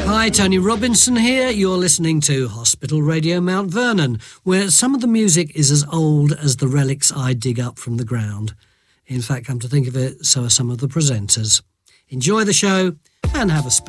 Hi, Tony Robinson here. You're listening to Hospital Radio Mount Vernon, where some of the music is as old as the relics I dig up from the ground. In fact, come to think of it, so are some of the presenters. Enjoy the show and have a